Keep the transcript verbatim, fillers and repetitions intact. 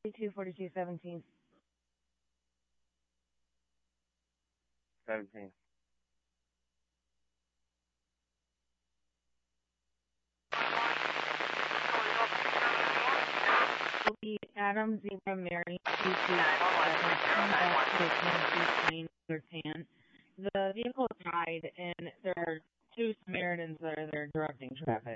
forty-two, forty-two, seventeen. seventeen. Adam, Zebra, Mary, two two seven, The vehicle died, and there are two Samaritans that are there directing traffic.